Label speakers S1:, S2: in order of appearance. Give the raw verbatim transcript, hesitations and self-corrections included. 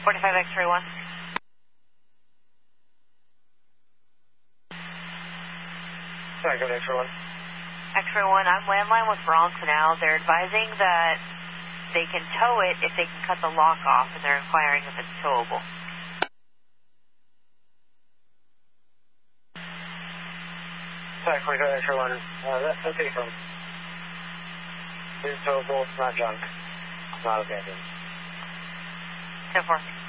S1: forty-five X-ray one.
S2: Sorry, go to X-ray one.
S1: X-ray one, I'm landline with Bronx now. They're advising that they can tow it if they can cut the lock off, and they're inquiring if it's towable.
S2: Sorry, forty-five X-ray one. Uh, that, that's pretty firm. It's towable, it's not junk. It's not abandoned.
S1: ten four.